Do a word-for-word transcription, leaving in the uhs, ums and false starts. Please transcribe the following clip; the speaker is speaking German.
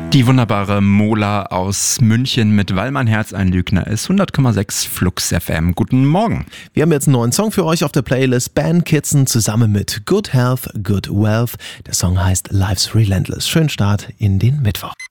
Die wunderbare Mola aus München mit Weil mein Herz ein Lügner ist. hundert Komma sechs Flux F M. Guten Morgen. Wir haben jetzt einen neuen Song für euch auf der Playlist. Ben Kitson zusammen mit Good Health, Good Wealth. Der Song heißt Life's Relentless. Schönen Start in den Mittwoch.